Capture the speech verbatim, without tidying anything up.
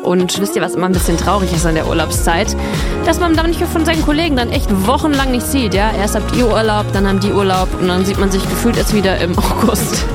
Und wisst ihr, was immer ein bisschen traurig ist an der Urlaubszeit? Dass man dann nicht von seinen Kollegen dann echt wochenlang nicht sieht, ja? Erst habt ihr Urlaub, dann haben die Urlaub und dann sieht man sich gefühlt erst wieder im August.